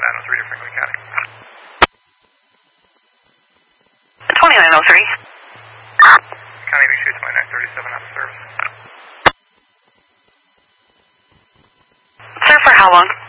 Adams, reader Franklin County. 2903. County B2 2937 out of service. Sir, for how long?